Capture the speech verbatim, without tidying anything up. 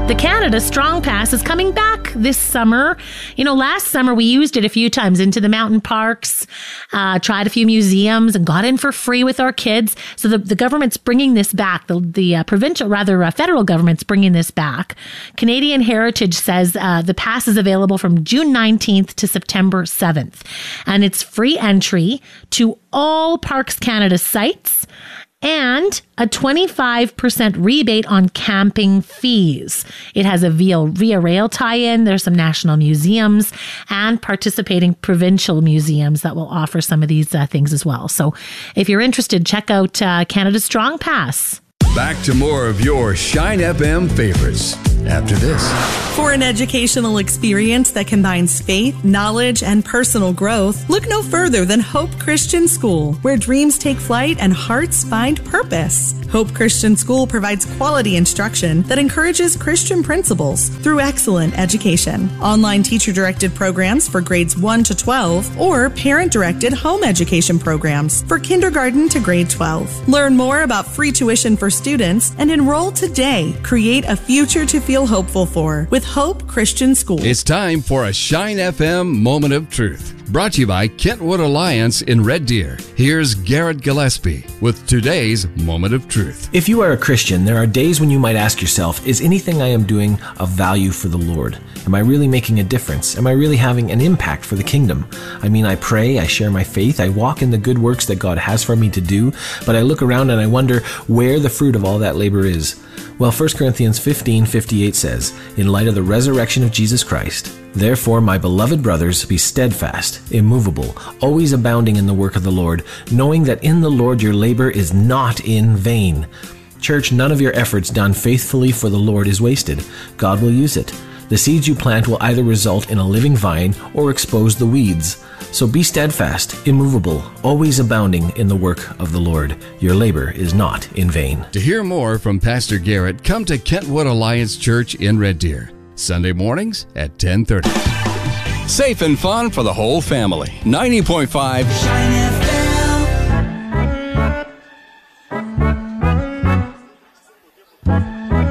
The Canada Strong Pass is coming back this summer. You know, last summer we used it a few times into the mountain parks, uh, tried a few museums and got in for free with our kids. So the, the government's bringing this back. The, the uh, provincial, rather uh, federal government's bringing this back. Canadian Heritage says uh, the pass is available from June nineteenth to September seventh. And it's free entry to all Parks Canada sites and a twenty-five percent rebate on camping fees. It has a Via, Via Rail tie-in. There's some national museums and participating provincial museums that will offer some of these uh, things as well. So if you're interested, check out uh, Canada Strong Pass. Back to more of your Shine F M favorites after this. For an educational experience that combines faith, knowledge, and personal growth, look no further than Hope Christian School, where dreams take flight and hearts find purpose. Hope Christian School provides quality instruction that encourages Christian principles through excellent education. Online teacher-directed programs for grades one to twelve or parent-directed home education programs for kindergarten to grade twelve. Learn more about free tuition for students and enroll today. Create a future to feel hopeful for with Hope Christian School. It's time for a Shine F M Moment of Truth, brought to you by Kentwood Alliance in Red Deer. Here's Garrett Gillespie with today's Moment of Truth. If you are a Christian, there are days when you might ask yourself, is anything I am doing of value for the Lord? Am I really making a difference? Am I really having an impact for the kingdom? I mean, I pray, I share my faith, I walk in the good works that God has for me to do, but I look around and I wonder where the fruit of all that labor is. Well, First Corinthians fifteen fifty-eight says, in light of the resurrection of Jesus Christ, therefore, my beloved brothers, be steadfast, immovable, always abounding in the work of the Lord, knowing that in the Lord your labor is not in vain. Church, none of your efforts done faithfully for the Lord is wasted. God will use it. The seeds you plant will either result in a living vine or expose the weeds. So be steadfast, immovable, always abounding in the work of the Lord. Your labor is not in vain. To hear more from Pastor Garrett, come to Kentwood Alliance Church in Red Deer, Sunday mornings at ten thirty. Safe and fun for the whole family. ninety point five